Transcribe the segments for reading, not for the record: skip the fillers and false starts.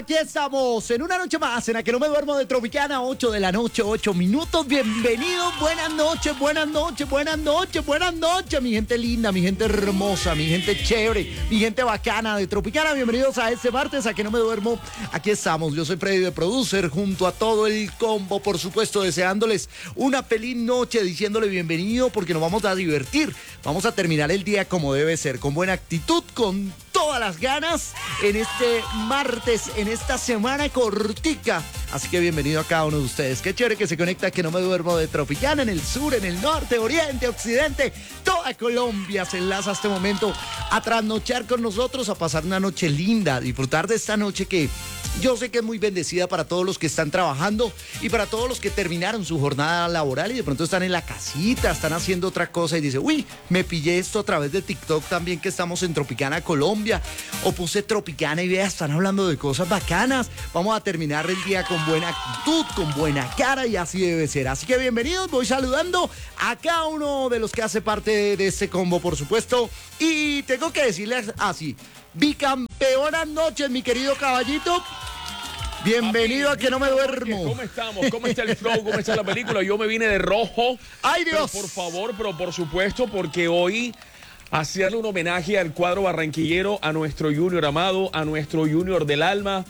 Aquí estamos en una noche más en la que no me duermo de Tropicana, 8 de la noche, 8 minutos. Bienvenidos, buenas noches, buenas noches, buenas noches, buenas noches, mi gente linda, mi gente hermosa, mi gente chévere, mi gente bacana de Tropicana. Bienvenidos a este martes a que no me duermo. Aquí estamos, yo soy Freddy de Producer, junto a todo el combo, por supuesto, deseándoles una feliz noche, diciéndole bienvenido porque nos vamos a divertir. Vamos a terminar el día como debe ser, con buena actitud, con todas las ganas en este martes, en esta semana cortica. Así que bienvenido a cada uno de ustedes. Qué chévere que se conecta, que no me duermo de Tropicana, en el sur, en el norte, oriente, occidente. Toda Colombia se enlaza a este momento a trasnochar con nosotros, a pasar una noche linda, a disfrutar de esta noche que yo sé que es muy bendecida para todos los que están trabajando y para todos los que terminaron su jornada laboral y de pronto están en la casita, están haciendo otra cosa y dicen, uy, me pillé esto a través de TikTok también, que estamos en Tropicana, Colombia, o puse Tropicana y vea, están hablando de cosas bacanas. Vamos a terminar el día con buena actitud, con buena cara, y así debe ser. Así que bienvenidos, voy saludando a cada uno de los que hace parte de este combo, por supuesto, y tengo que decirles así: bicampeonas noches, mi querido caballito. Bienvenido a que no me duermo. ¿Cómo estamos? ¿Cómo está el flow? ¿Cómo está la película? Yo me vine de rojo. ¡Ay, Dios! Pero por favor, pero por supuesto, porque hoy hacerle un homenaje al cuadro barranquillero, a nuestro Junior amado, a nuestro Junior del alma.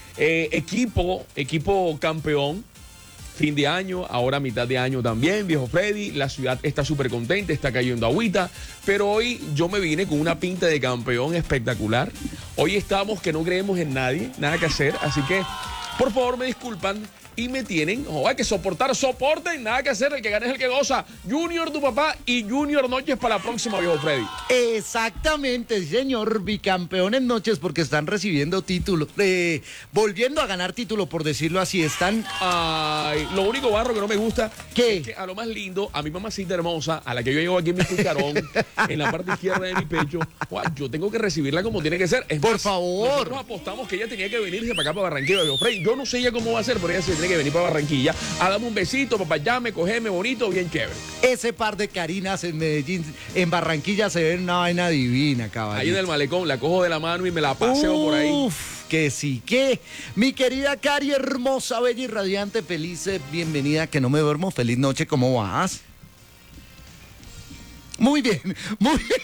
Equipo campeón. Fin de año, ahora mitad de año también, viejo Freddy. La ciudad está súper contenta, está cayendo agüita. Pero hoy yo me vine con una pinta de campeón espectacular. Hoy estamos que no creemos en nadie, nada que hacer. Así que, por favor, me disculpan y me tienen, hay que soporten, nada que hacer. El que gane es el que goza. Junior tu papá y Junior noches para la próxima, viejo Freddy. Exactamente, sí, señor, bicampeones noches, porque están recibiendo título, volviendo a ganar título, por decirlo así. Están... Ay, lo único, Barro, que no me gusta, ¿qué? Es que a lo más lindo, a mi mamacita hermosa, a la que yo llevo aquí en mi cucharón, en la parte izquierda de mi pecho, yo tengo que recibirla como tiene que ser. Es por más, favor. Nosotros apostamos que ella tenía que venirse para acá, para Barranquilla, viejo Freddy. Yo no sé ella cómo va a ser, pero ella se tiene que venir para Barranquilla a darme un besito, papayame, cogeme bonito, bien chévere. Ese par de Carinas en Medellín, en Barranquilla, se ve una vaina divina, caballito. Ahí en el malecón, la cojo de la mano y me la paseo por ahí. Uf, que sí, que mi querida Cari, hermosa, bella y radiante, feliz, bienvenida, que no me duermo, feliz noche, ¿cómo vas? Muy bien, muy bien.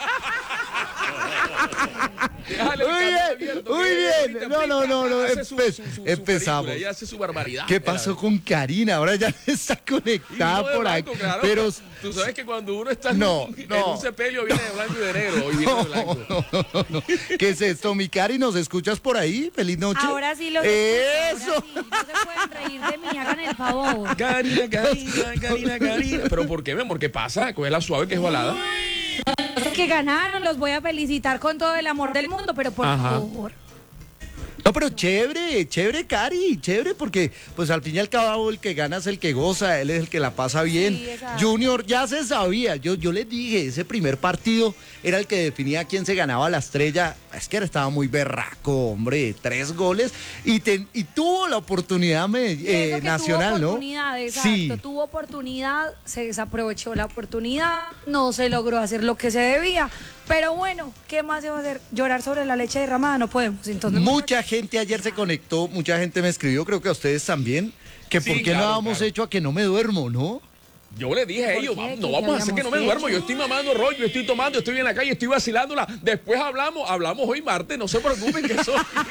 Muy bien. No. Empezamos. Ella hace su barbaridad. ¿Qué pasó con Karina? Ahora ya está conectada por ahí. Claro, pero tú sabes que cuando uno está en un sepelio viene de blanco y de negro. Hoy viene de blanco. No. ¿Qué es esto, mi Cari? ¿Nos escuchas por ahí? Feliz noche. Ahora sí los Eso. Ahora sí. No se pueden reír de mí, hagan el favor. Karina. ¿Pero por qué, mi amor? ¿Qué pasa? Coge la suave que es balada. Los que ganaron los voy a felicitar con todo el amor del mundo, pero por favor. No, pero chévere, Cari, chévere, porque pues al fin y al cabo el que gana es el que goza, él es el que la pasa bien. Sí, exacto. Junior ya se sabía, yo les dije, ese primer partido era el que definía quién se ganaba la estrella. Es que estaba muy berraco, hombre, 3 goles y tuvo la oportunidad nacional, tuvo oportunidad, ¿no? Exacto, Sí. tuvo oportunidad, se desaprovechó la oportunidad, no se logró hacer lo que se debía. Pero bueno, ¿qué más se va a hacer? Llorar sobre la leche derramada no podemos. Entonces, Mucha gente ayer se conectó, mucha gente me escribió, creo que a ustedes también, que Sí, por qué no claro, habíamos claro. hecho a que no me duermo, ¿no? Yo le dije a ¿Por ellos, qué? no ¿Qué vamos a hacer que no me habíamos duermo. hecho? Yo estoy mamando rollo, yo estoy tomando, estoy en la calle, estoy vacilándola. Después hablamos hoy martes, no se preocupen que eso...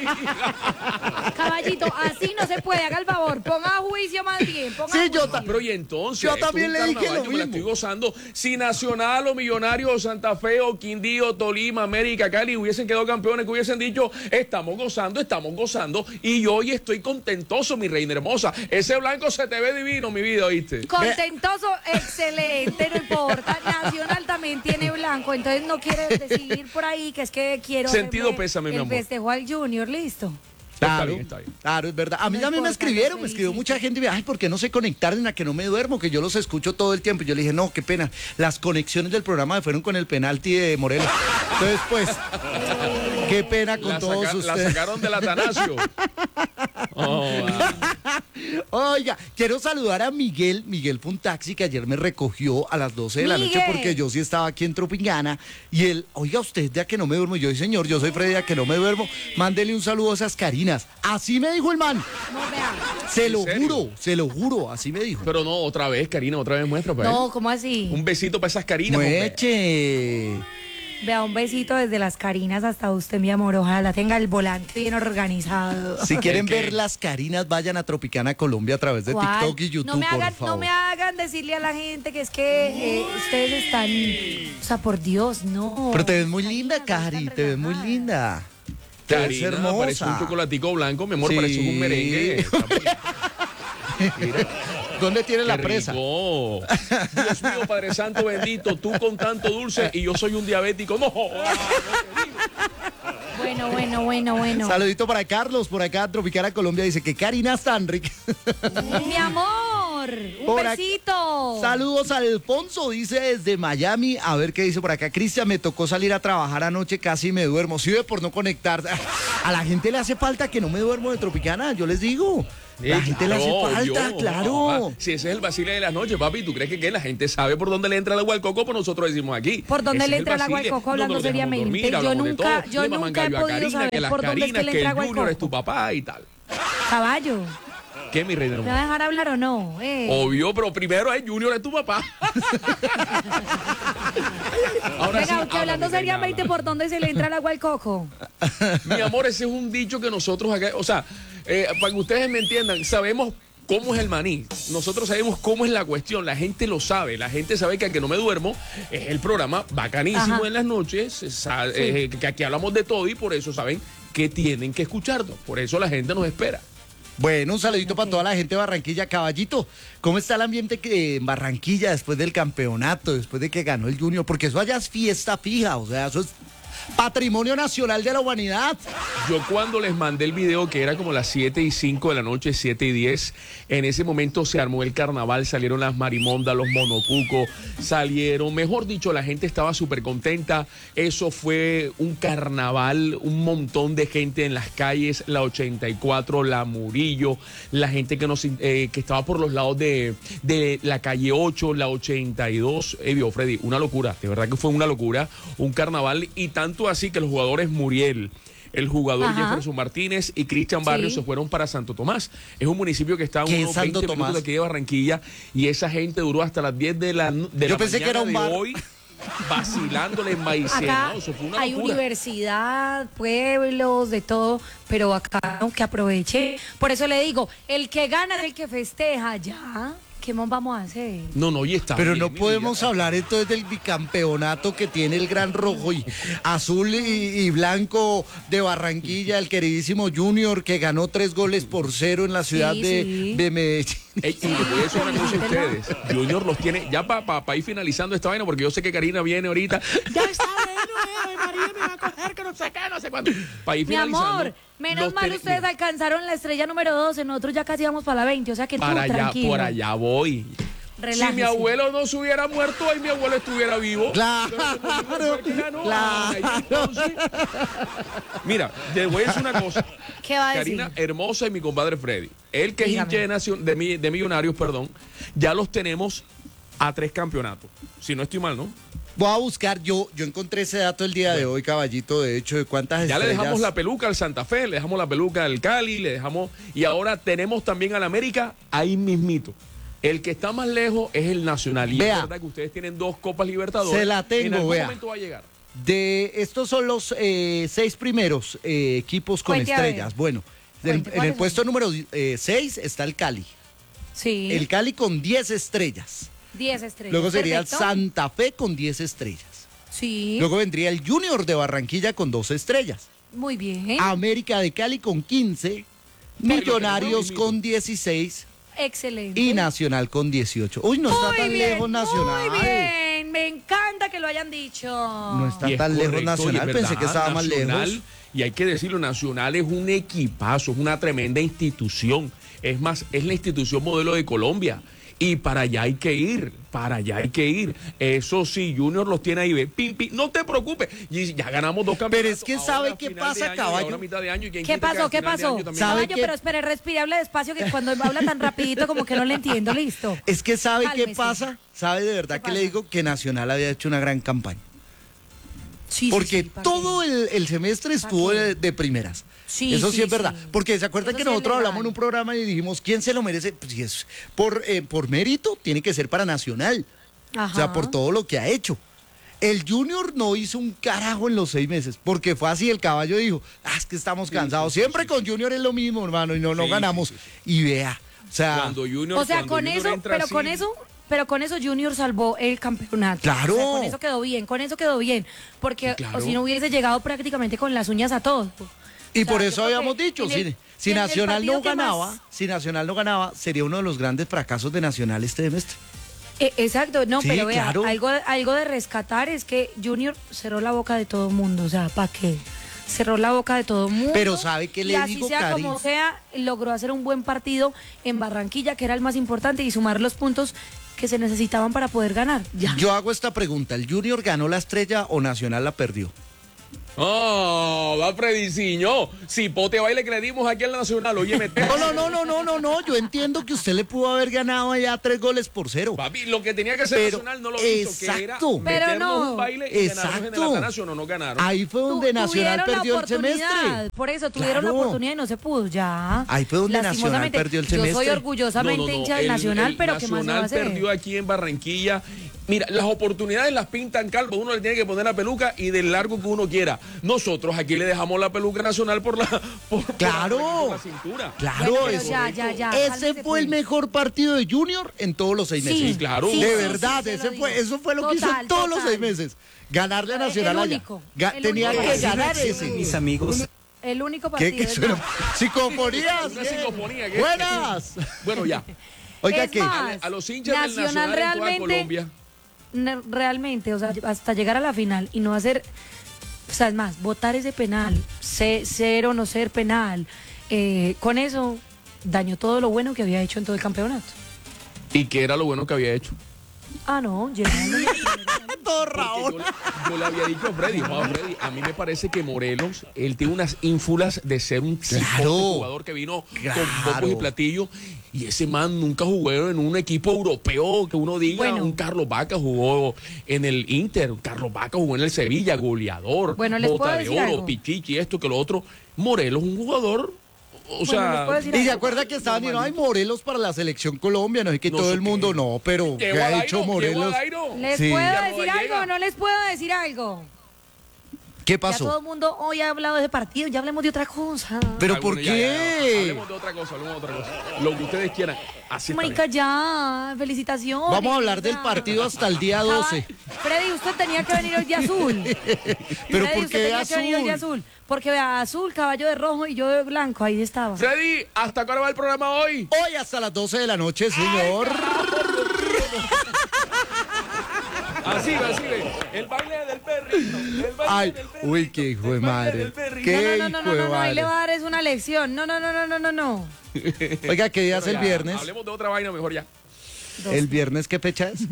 caballito, así no se puede, haga el favor, ponga a juicio más bien. Ponga Sí, a yo juicio. también. Pero y entonces, Yo esto también es un le dije carnaval, lo yo me la mismo. estoy gozando. Si Nacional o Millonario o Santa Fe o Quindío, Tolima, América, Cali hubiesen quedado campeones, que hubiesen dicho, estamos gozando. Y yo hoy estoy contentoso, mi reina hermosa. Ese blanco se te ve divino, mi vida, ¿oíste? Contentoso, excelente, no importa. Nacional también tiene blanco, entonces no quiere decir por ahí que es que quiero Sentido hacerle pésame, mi el amor. festejo al Junior, listo. Claro, Está bien. claro, es verdad. A mí No también me importa, escribieron, los me escribió felicito. mucha gente y me dijo, ay, ¿por qué no se conectaron a que no me duermo? Que yo los escucho todo el tiempo. Y yo le dije, no, qué pena. Las conexiones del programa me fueron con el penalti de Morelos. Entonces, pues, Qué pena con todos La ustedes. sacaron del Atanasio. Oh, Oiga, quiero saludar a Miguel. Miguel fue un taxi que ayer me recogió a las 12 de la noche Miguel. porque yo sí estaba aquí en Tropicana. Y él, oiga, usted de a que no me duermo. Yo, sí, señor, yo soy Freddy, a que no me duermo. Mándele un saludo a esas Carinas. Así me dijo el man. No, vea. Se lo juro, así me dijo. pero no, otra vez, Karina, otra vez muestra para No, él. ¿cómo así? Un besito para esas Carinas. hombre. Mueche. Vea, un besito desde las Carinas hasta usted, mi amor. Ojalá tenga el volante bien organizado. Si quieren ¿El qué? ver las Carinas, vayan a Tropicana Colombia a través de ¿Cuál? TikTok y YouTube, no me hagan, por favor. No me hagan decirle a la gente que es que ustedes están... O sea, por Dios, no. Pero te ves muy Carinas, linda, están Cari, te ves muy relajadas. linda. Te ves Karina, hermosa. parece un chocolatico blanco, mi amor, Sí. parece un merengue. Está muy- Mira, ¿Dónde tiene qué la presa? rico. Dios mío, Padre Santo bendito, tú con tanto dulce y yo soy un diabético. No, Bueno. Saludito para Carlos, por acá, Tropicana Colombia, dice que Karina tan rica. Mi amor, un Por ac- besito. Saludos a Alfonso, dice desde Miami. A ver qué dice por acá. Cristian, me tocó salir a trabajar anoche, casi me duermo. Sí, por no conectar. A la gente le hace falta que no me duermo de Tropicana, yo les digo. La gente le hace falta, claro. Si ese es el vacile de las noches, papi, ¿tú crees que qué? La gente sabe por dónde le entra el agua al coco? Pues nosotros decimos aquí. ¿Por dónde Ese le es entra el agua al vacile. coco? Hablando No nos dejamos seriamente. dormir, hablamos de todo. Yo Le maman nunca he gallo a podido Karina, saber que las por dónde es Carinas, que le que entra el agua al Junior es coco. tu papá y tal. Caballo, ¿Qué, mi reina ¿me va a hermosa? dejar hablar o no? Obvio, pero primero es Junior es tu papá. Ahora Venga, sí, aunque hablando habla, mi reina, seriamente, habla. ¿por dónde se le entra el agua al coco? Mi amor, ese es un dicho que nosotros acá, o sea, para que ustedes me entiendan, sabemos cómo es el maní. Nosotros sabemos cómo es la cuestión. La gente lo sabe. La gente sabe que a que no me duermo es el programa bacanísimo Ajá. en las noches. Que aquí hablamos de todo y por eso saben que tienen que escucharnos. Por eso la gente nos espera. Bueno, un saludito para toda la gente de Barranquilla. Caballito, ¿cómo está el ambiente en Barranquilla después del campeonato, después de que ganó el Junior? Porque eso allá es fiesta fija, o sea, eso es patrimonio nacional de la humanidad. Yo cuando les mandé el video, que era como las 7:05 de la noche, 7:10, en ese momento se armó el carnaval, salieron las marimondas, los monocucos, salieron, mejor dicho, la gente estaba súper contenta. Eso fue un carnaval, un montón de gente en las calles, la 84, la Murillo, la gente que estaba por los lados de la calle 8, la 82. Vio, Freddy, una locura, de verdad que fue una locura, un carnaval, y tanto así que los jugadores Muriel, el jugador Ajá. Jefferson Martínez y Cristian Barrios Sí. se fueron para Santo Tomás. Es un municipio que está a ¿Qué es unos Santo 20 Tomás? minutos de aquí de Barranquilla, y esa gente duró hasta las 10 de la Yo pensé que era mañana un de bar. hoy vacilándole en Acá Maicena. Eso fue una hay locura. universidad, pueblos, de todo, pero acá aunque aproveche. Por eso le digo, el que gana es el que festeja, ya. ¿Qué más vamos a hacer? No, y está Pero bien, no mi podemos vida. hablar entonces del bicampeonato que tiene el gran rojo y azul y blanco de Barranquilla, el queridísimo Junior que ganó 3-0 en la ciudad Sí, de, sí. de Medellín. Ey, y les voy a decir una cosa a ustedes. Junior los tiene, ya para ir finalizando esta vaina, porque yo sé que Karina viene ahorita. Ya está bueno, María me va a coger, que no sé qué, no sé cuánto. Para ir Mi finalizando. amor, menos los mal tiene- ustedes alcanzaron la estrella número 12, nosotros ya casi vamos para la 20, o sea que tú para allá, tranquilo. por allá voy. Relájese. Si mi abuelo no se hubiera muerto, hoy mi abuelo estuviera vivo. Claro, claro. Mira, te voy a decir una cosa. ¿Qué va a decir? Karina Hermosa y mi compadre Freddy. Él que es Dígame. hincha de Millonarios, perdón, ya los tenemos a 3 campeonatos. Si no estoy mal, ¿no? Voy a buscar, yo encontré ese dato el día de hoy, caballito, de hecho, de cuántas Ya le estrellas. dejamos la peluca al Santa Fe, le dejamos la peluca al Cali, le dejamos... Y ahora tenemos también al América ahí mismito. El que está más lejos es el Nacional. Y Vea. es verdad que ustedes tienen 2 Copas Libertadores. Se la tengo, En algún vea. momento va a llegar. De estos son los 6 primeros equipos con Cuente a ver. estrellas. Bueno, Cuente, en el ¿cuáles puesto número 6 está el Cali. Sí, El Cali con 10 estrellas. 10 estrellas. Luego sería el Perfecto. Santa Fe con 10 estrellas. Sí, Luego vendría el Junior de Barranquilla con 2 estrellas. muy bien. América de Cali con 15. Millonarios mismito. con 16. Excelente. Y Nacional con 18. Uy, no está Muy tan bien, lejos Nacional. Muy bien, me encanta que lo hayan dicho. No está Y es tan lejos correcto, Nacional, y es pensé que verdad, estaba más Nacional, lejos. Y hay que decirlo, Nacional es un equipazo, es una tremenda institución. Es más, es la institución modelo de Colombia. Y para allá hay que ir, para allá hay que ir. Eso sí, Junior los tiene ahí, ve, pim, pim, no te preocupes. Y ya ganamos 2 campeonatos. Pero es que ¿sabe qué pasa, Caballo? ¿Qué pasó? ¿Qué pasó? Caballo, que... pero espere, respire, hable despacio, que cuando habla tan rapidito como que no le entiendo, listo. Es que ¿sabe Cálmese. qué pasa? ¿Sabe de verdad que pasa? le digo que Nacional había hecho una gran campaña? Sí, Porque sí, ¿para todo qué? el semestre estuvo qué? de primeras. Sí, Eso sí, sí, es verdad. sí. Porque se acuerdan Eso que sí es nosotros legal. hablamos en un programa y dijimos, ¿quién se lo merece? Pues si es por mérito, tiene que ser para Nacional. Ajá. O sea, por todo lo que ha hecho. El Junior no hizo un carajo en los 6 meses, porque fue así, el Caballo dijo, es que estamos cansados. Siempre con Junior es lo mismo, hermano, y no Sí, ganamos. sí, sí. Y vea, o sea, Cuando Junior, O sea, cuando con Junior eso, entra pero así, con eso, pero con eso Junior salvó el campeonato. Claro. O sea, con eso quedó bien, con eso quedó bien. Porque Sí, claro. o si no hubiese llegado prácticamente con las uñas a todo. y O sea, por yo eso creo habíamos que dicho, en el- si en el Nacional partido no que ganaba, más- si Nacional no ganaba, sería uno de los grandes fracasos de Nacional este semestre. Exacto, no, Sí, pero vea, claro. algo de rescatar es que Junior cerró la boca de todo el mundo, o sea, ¿para qué? Cerró la boca de todo el mundo. Pero ¿sabe qué le y así digo, sea Cari? como sea, logró hacer un buen partido en Barranquilla, que era el más importante, y sumar los puntos que se necesitaban para poder ganar. Ya. Yo hago esta pregunta, ¿el Junior ganó la estrella o Nacional la perdió? Oh, va Frediciño. Si pote baile que le dimos aquí en la Nacional, oye, No, yo entiendo que usted le pudo haber ganado allá 3-0. Papi, lo que tenía que hacer Pero, Nacional no lo hizo, que era exacto. Pero meternos no. un baile y ganarnos en el Exacto. Atanasio, no ganaron. Ahí fue donde Nacional Tuvieron la perdió el semestre. oportunidad, por eso tuvieron la Claro. oportunidad y no se pudo, ya. Ahí fue donde Nacional Lastimosamente, perdió el Yo soy semestre. orgullosamente hincha del Nacional, pero ¿qué más se va a Nacional hacer? perdió aquí en Barranquilla. Mira, las oportunidades las pintan calvo, uno le tiene que poner la peluca y del largo que uno quiera. Nosotros aquí le dejamos la peluca Nacional por la Claro. por la cintura. Claro, Bueno, pero eso. ya, Ese cálmese, fue el pues. mejor partido de Junior en todos los 6 Sí, meses. Sí, claro. sí, De sí, verdad, sí, se lo digo. eso fue lo que hizo Total, en todos los total. 6 meses. Ganarle a Nacional El allá. único, el Tenía único. que Así no ganar existe, ese. Mis amigos. El único ¿Qué? partido. ¿Qué suena? Psicofonías. Una ¿qué? psicofonía, ¿qué? Buenas. Bueno, ya. Oiga, Es ¿qué? más, A los hinchas del Nacional Nacional en toda realmente- Colombia. Realmente, o sea, hasta llegar a la final y no hacer, o sea, es más, votar ese penal, ser o no ser penal, con eso dañó todo lo bueno que había hecho en todo el campeonato. ¿Y qué era lo bueno que había hecho? Ah, no, llegando. Todo Porque Raúl. yo le había dicho a Freddy, Freddy, a mí me parece que Morelos, él tiene unas ínfulas de ser un cipote jugador que vino con pocos y platillos, y ese man nunca jugó en un equipo europeo que uno diga, Bueno. un Carlos Vaca jugó en el Inter, Carlos Vaca jugó en el Sevilla, goleador, Bueno, les bota puedo de decir oro, algo. pichichi, esto que lo otro. Morelos, un jugador, o Bueno, sea, les puedo decir Y se algo. acuerda que estaban diciendo, ay, Morelos para la selección Colombia, no sé qué, No todo sé el mundo, qué. no, pero ¿qué llegó a ha Dairo, hecho llegó a Morelos? Dairo. ¿Les Sí. puedo Ya decir Rodallega. algo o no les puedo decir algo? ¿Qué Ya todo pasó? el mundo hoy ha hablado de ese partido, ya hablemos de otra cosa. ¿Pero Ah, por bueno, ya, qué? Hablemos de otra cosa, Lo que ustedes quieran. Así está bien. Marica, ya, felicitaciones. Vamos a hablar del ya. partido hasta el día 12. Freddy, usted tenía que venir hoy de azul. ¿Pero Freddy, por usted qué de tenía que venir hoy de azul? azul. Porque vea, azul, caballo de rojo y yo de blanco, ahí estaba. Freddy, ¿hasta cuándo va el programa hoy? Hoy hasta las 12 de la noche, señor. Así ve. El baile del perrito. El baile Ay, del perrito. uy, qué hijo de El baile madre. del perrito. ¿Qué? No, hijo de ahí madre. le va a dar es una lección. No. Oiga, ¿qué día es el Ya, viernes? Hablemos de otra vaina mejor ya. ¿El viernes qué fecha es?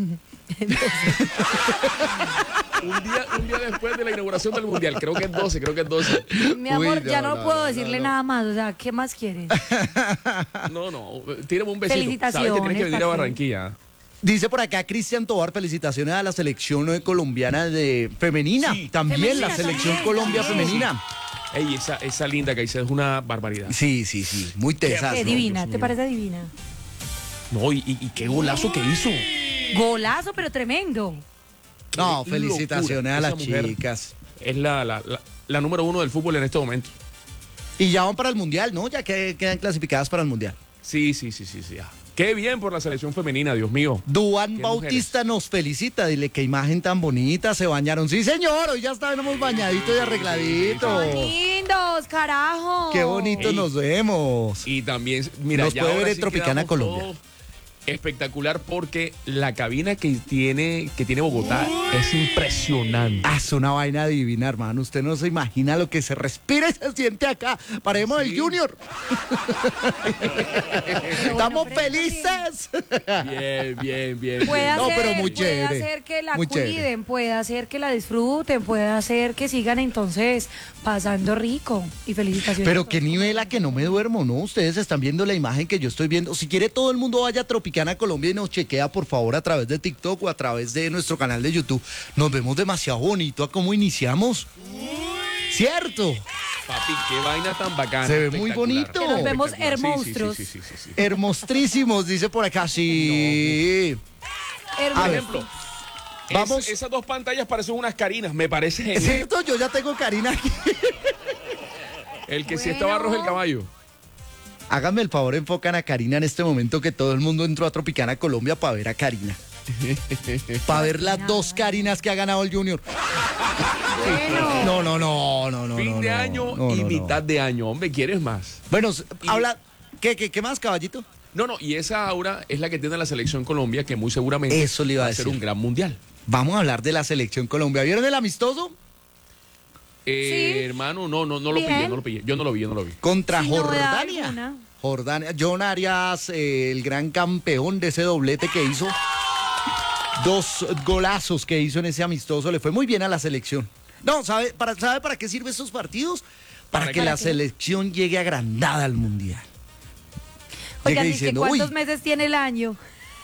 Un día después de la inauguración del Mundial. Creo que es 12. Mi amor, Uy, ya no, no, no, puedo no, decirle no. nada más. O sea, ¿qué más quieres? No. Tírame un besito. Felicitaciones, Sabes que tienes que venir a parce. Barranquilla. Dice por acá Cristian Tobar, felicitaciones a la selección colombiana de femenina. Sí. También Femenina, la selección también, Colombia también. femenina. Ey, esa linda que dice es una barbaridad. Sí, muy tesas. ¿no? Divina, Dios ¿te mío. parece divina? No, y qué golazo que hizo. Golazo, pero tremendo. No, Qué felicitaciones locura. a las Esa mujer chicas. Es la número 1 del fútbol en este momento. Y ya van para el Mundial, ¿no? Ya que quedan clasificadas para el Mundial. Sí. Ya. Qué bien por la selección femenina, Dios mío. Duan Qué Bautista nos felicita, dile qué imagen tan bonita, se bañaron. Sí, señor, hoy ya estábamos bañaditos y arregladitos. Lindos, carajo. Qué bonito Ey. nos vemos. Y también, mira, Nos ya puede ahora ver en sí Tropicana quedamos Colombia. todos espectacular porque la cabina que tiene Bogotá es impresionante. Es una vaina divina, hermano. Usted no se imagina lo que se respira y se siente acá. Paremos el Junior. Estamos felices. Bien. Puede No, hacer, pero muy chévere, puede hacer que la muy cuiden, chévere. puede hacer que la disfruten, puede hacer que sigan entonces pasando rico. Y felicitaciones. Pero qué nivel a que no me duermo, ¿no? Ustedes están viendo la imagen que yo estoy viendo. Si quiere todo el mundo vaya a Tropicana Colombia y nos chequea, por favor, a través de TikTok o a través de nuestro canal de YouTube. Nos vemos demasiado bonito a cómo iniciamos. ¿Cierto? Papi, qué vaina tan bacana. Se ve muy espectacular. bonito. Que nos vemos Espectacular. hermonstruos. Sí. Hermostrísimos, dice por acá, sí. Hermoso. A ver, ejemplo, vamos. esas dos pantallas parecen unas carinas, me parece ¿Es genial. cierto? Yo ya tengo Karina aquí. El que sí Bueno. estaba rojo el caballo. Háganme el favor, enfocan a Karina en este momento que todo el mundo entró a Tropicana Colombia para ver a Karina. Para ver las dos Karinas que ha ganado el Junior. Bueno. No. Fin de año y mitad de año. Hombre, ¿quieres más? Bueno, habla. ¿Qué más, caballito? No, y esa aura es la que tiene la selección Colombia, que muy seguramente Eso le iba a va a ser decir. un gran mundial. Vamos a hablar de la selección Colombia. ¿Vieron el amistoso? Sí. Hermano, no lo Bien. pillé, no lo pillé. Yo no lo vi. Contra Sin novedad Jordania. alguna. Jordania. John Arias, el gran campeón de ese doblete que hizo. 2 golazos que hizo en ese amistoso. Le fue muy bien a la selección. No, ¿sabe para qué sirven estos partidos? Para que la selección llegue agrandada al mundial. Oigan, Llegue dice, diciendo, ¿cuántos meses tiene el año?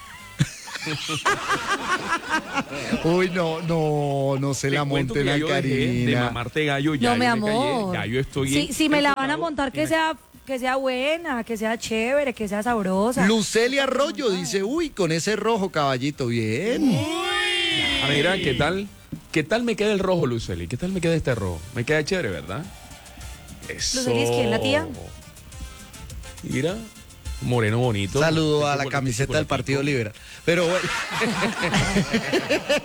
Uy, no se la Te cuento monten que a ya yo dejé de Karina. mamarte gallo, ya No, yo mi me amor. callé, ya yo estoy Si me la van a montar, que sea buena, que sea chévere, que sea sabrosa. Lucelia Arroyo dice, uy, con ese rojo, caballito, bien. Ah, mira, ¿qué tal me queda el rojo, Luceli? ¿Qué tal me queda este rojo? Me queda chévere, ¿verdad? Eso. ¿Luceli es quién, la tía? Mira, moreno bonito. Saludo a la Chocolatico. camiseta del Partido Liberal. Pero bueno,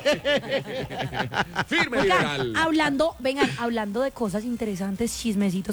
Firme Oigan, liberal. hablando de cosas interesantes, chismecitos